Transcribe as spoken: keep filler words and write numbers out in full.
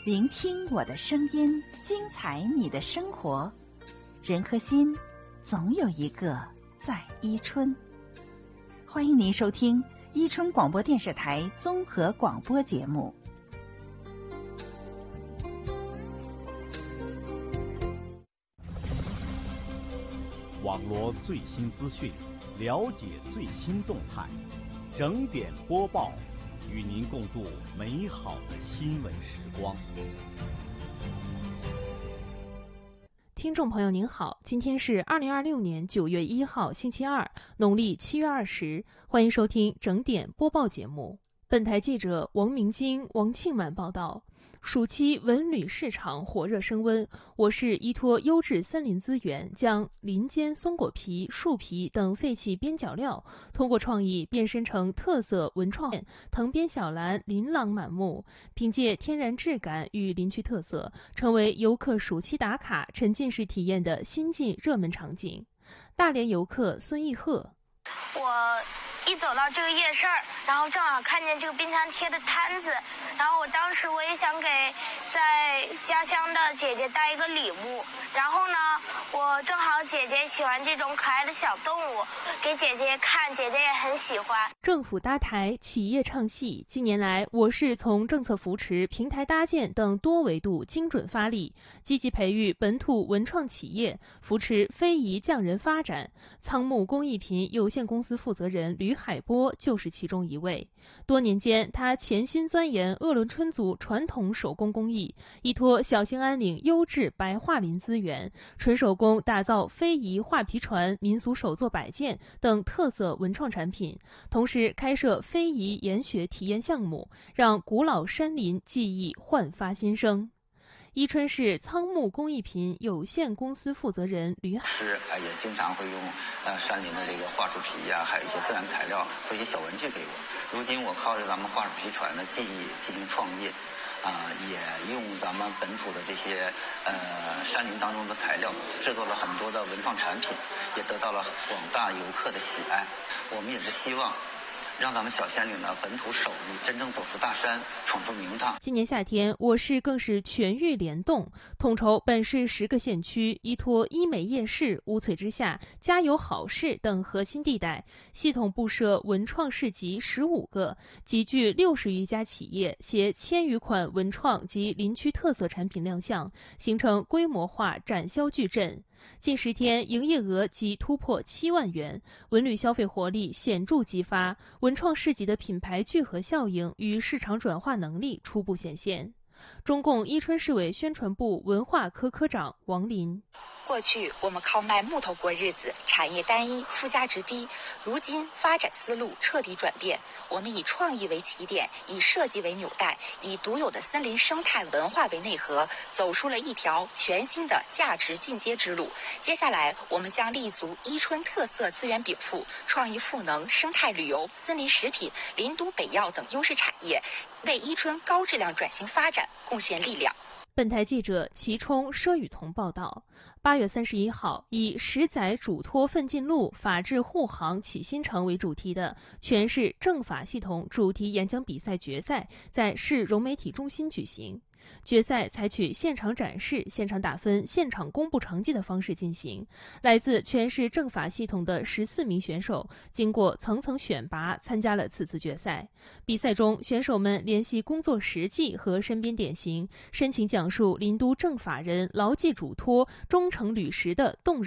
聆听我的声音，精彩你的生活。人和心，总有一个在伊春。欢迎您收听伊春广播电视台综合广播节目。 网罗最新资讯，了解最新动态，整点播报，与您共度美好的新闻时光。 听众朋友您好，今天是二零二六年九月一号星期二，农历七月二十，欢迎收听整点播报节目。本台记者王明晶、王庆满报道。暑期文旅市场火热升温，我市依托优质森林资源，将林间松果皮、树皮等废弃边角料，通过创意变身成特色文创，藤编小栏琳琅满目，凭借天然质感与林区特色，成为游客暑期打卡、沉浸式体验的新晋热门场景。大连游客孙义鹤， 我一走到这个夜市儿，然后正好看见这个冰箱贴的摊子，然后我当时我也想给在家乡的姐姐带一个礼物，然后呢，我正好姐姐喜欢这种可爱的小动物，给姐姐看，姐姐也很喜欢。 政府搭台，企业唱戏。近年来，我市从政策扶持、平台搭建等多维度精准发力，积极培育本土文创企业，扶持非遗匠人发展。仓木工艺品有限公司负责人吕海波就是其中一位。多年间，他潜心钻研鄂伦春族传统手工工艺，依托小兴安岭优质白桦林资源，纯手工打造非遗画皮船、民俗手作摆件等特色文创产品，同时开设非遗研学体验项目，让古老山林技艺焕发新生。伊春市仓木工艺品有限公司负责人吕海是也经常会用呃山林的这个桦树皮呀、啊，还有一些自然材料做一些小文具给我。如今我靠着咱们桦树皮船的技艺进行创业，啊、呃，也用咱们本土的这些呃山林当中的材料，制作了很多的文创产品，也得到了广大游客的喜爱。我们也是希望让咱们小仙岭的本土手艺真正走出大山，闯出名堂。 今年夏天，我市更是全域联动，统筹本市十个县区，依托医美夜市、乌翠之下、家有好市等核心地带，系统布设文创市集十五个，集聚六十余家企业，携千余款文创及林区特色产品亮相，形成规模化展销矩阵。近十天营业额即突破七万元，文旅消费活力显著激发，文创市集的品牌聚合效应与市场转化能力初步显现。中共伊春市委宣传部文化科科长王林， 过去我们靠卖木头过日子，产业单一，附加值低。如今发展思路彻底转变，我们以创意为起点，以设计为纽带，以独有的森林生态文化为内核，走出了一条全新的价值进阶之路。接下来，我们将立足伊春特色资源禀赋、创意赋能、生态旅游、森林食品、林都北药等优势产业，为伊春高质量转型发展贡献力量。 本台记者齐冲、佘雨桐报道。八月三十一号，以十载嘱托奋进路，法治护航启新城为主题的全市政法系统主题演讲比赛决赛在市融媒体中心举行。决赛采取现场展示、现场打分、现场公布成绩的方式进行。来自全市政法系统的十四名选手，经过层层选拔，参加了此次决赛。比赛中，选手们联系工作实际和身边典型，深情讲述林都政法人牢记嘱托、忠诚履实的动人